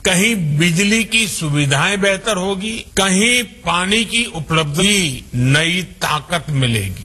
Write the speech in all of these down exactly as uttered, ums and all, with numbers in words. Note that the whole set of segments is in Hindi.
कहीं बिजली की सुविधाएं बेहतर होगी, कहीं पानी की उपलब्धि नई ताकत मिलेगी।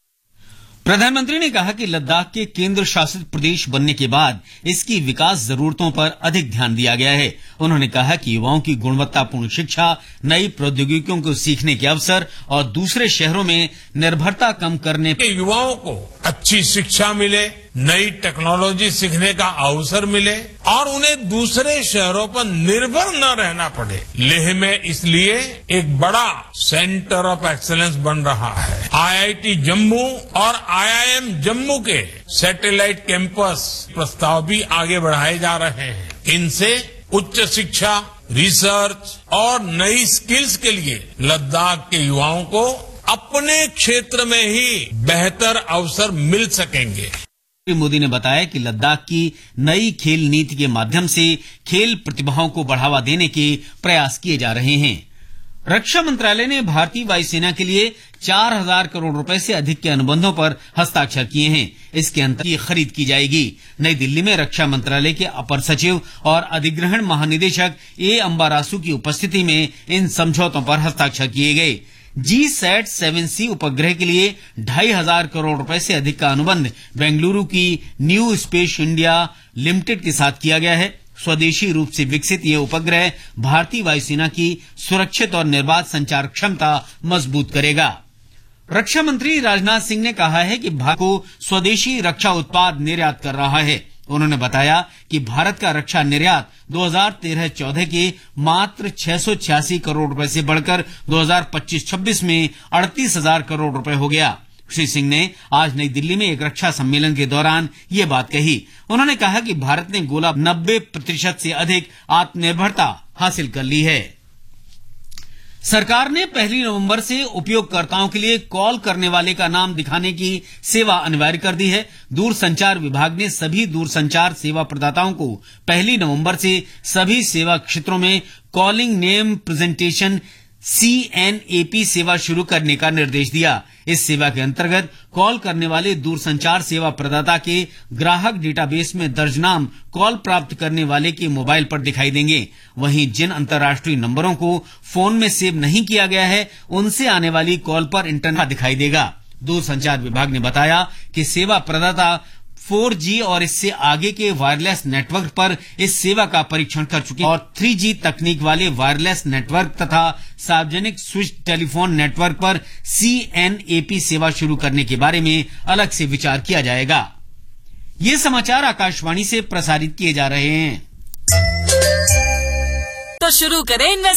प्रधानमंत्री ने कहा कि लद्दाख के केंद्र शासित प्रदेश बनने के बाद इसकी विकास जरूरतों पर अधिक ध्यान दिया गया है। उन्होंने कहा कि युवाओं की गुणवत्तापूर्ण शिक्षा, नई प्रौद्योगिकियों को सीखने के अवसर और दूसरे शहरों में निर्भरता कम करने के युवाओं को अच्छी शिक्षा मिले, नई टेक्नोलॉजी सीखने का अवसर मिले और उन्हें दूसरे शहरों पर निर्भर न रहना पड़े। लेह में इसलिए एक बड़ा सेंटर ऑफ एक्सीलेंस बन रहा है। आईआईटी जम्मू और आईआईएम जम्मू के सैटेलाइट कैंपस प्रस्ताव भी आगे बढ़ाए जा रहे हैं। इनसे उच्च शिक्षा, रिसर्च और नई स्किल्स के लिए लद्दाख के युवाओं को अपने क्षेत्र में ही बेहतर अवसर मिल सकेंगे। श्री मोदी ने बताया कि लद्दाख की नई खेल नीति के माध्यम से खेल प्रतिभाओं को बढ़ावा देने के प्रयास किए जा रहे हैं। रक्षा मंत्रालय ने भारतीय वायुसेना के लिए चार हजार करोड़ रुपए से अधिक के अनुबंधों पर हस्ताक्षर किए हैं। इसके अंतर्गत की खरीद की जाएगी। नई दिल्ली में रक्षा मंत्रालय के अपर सचिव और अधिग्रहण महानिदेशक ए अंबारासु की उपस्थिति में इन समझौतों पर हस्ताक्षर किए गए। जी सैट सेवन सी उपग्रह के लिए ढाई हजार करोड़ रुपए से अधिक का अनुबंध बेंगलुरु की न्यू स्पेस इंडिया लिमिटेड के साथ किया गया है। स्वदेशी रूप से विकसित ये उपग्रह भारतीय वायुसेना की सुरक्षित और निर्बाध संचार क्षमता मजबूत करेगा। रक्षा मंत्री राजनाथ सिंह ने कहा है कि भारत को स्वदेशी रक्षा उत्पाद निर्यात कर रहा है। उन्होंने बताया कि भारत का रक्षा निर्यात दो हज़ार तेरह चौदह के मात्र छह सौ छियासी करोड़ रुपए से बढ़कर दो हज़ार पच्चीस छब्बीस में अड़तीस हजार करोड़ रुपए हो गया। श्री सिंह ने आज नई दिल्ली में एक रक्षा सम्मेलन के दौरान ये बात कही। उन्होंने कहा कि भारत ने गोला नब्बे प्रतिशत से अधिक आत्मनिर्भरता हासिल कर ली है। सरकार ने पहली नवंबर से उपयोगकर्ताओं के लिए कॉल करने वाले का नाम दिखाने की सेवा अनिवार्य कर दी है। दूरसंचार विभाग ने सभी दूरसंचार सेवा प्रदाताओं को पहली नवंबर से सभी सेवा क्षेत्रों में calling name presentation C N A P सेवा शुरू करने का निर्देश दिया। इस सेवा के अंतर्गत कॉल करने वाले दूरसंचार सेवा प्रदाता के ग्राहक डेटाबेस में दर्ज नाम कॉल प्राप्त करने वाले के मोबाइल पर दिखाई देंगे। वहीं जिन अंतर्राष्ट्रीय नंबरों को फोन में सेव नहीं किया गया है, उनसे आने वाली कॉल पर इंटरनेट दिखाई देगा। दूरसंचार विभाग ने बताया कि सेवा प्रदाता फोर जी और इससे आगे के वायरलेस नेटवर्क पर इस सेवा का परीक्षण कर चुके हैं और थ्री जी तकनीक वाले वायरलेस नेटवर्क तथा सार्वजनिक स्विच टेलीफोन नेटवर्क पर सी एन ए पी सेवा शुरू करने के बारे में अलग से विचार किया जाएगा। ये समाचार आकाशवाणी से प्रसारित किए जा रहे हैं। तो शुरू करें